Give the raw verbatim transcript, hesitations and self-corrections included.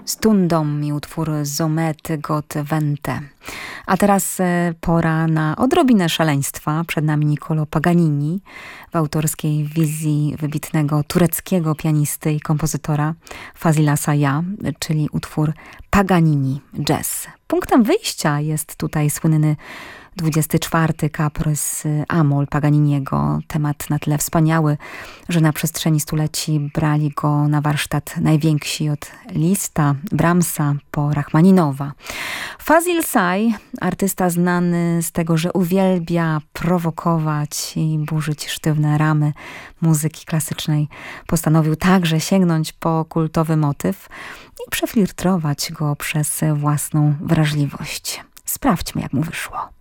Stundom i utwór Zomety Got Vente. A teraz e, pora na odrobinę szaleństwa. Przed nami Niccolò Paganini w autorskiej wizji wybitnego tureckiego pianisty i kompozytora Fazila Saya, czyli utwór Paganini Jazz. Punktem wyjścia jest tutaj słynny dwudziesty czwarty kaprys Amol Paganiniego. Temat na tyle wspaniały, że na przestrzeni stuleci brali go na warsztat najwięksi od Liszta, Brahmsa po Rachmaninowa. Fazil Say, artysta znany z tego, że uwielbia prowokować i burzyć sztywne ramy muzyki klasycznej, postanowił także sięgnąć po kultowy motyw i przeflirtować go przez własną wrażliwość. Sprawdźmy, jak mu wyszło.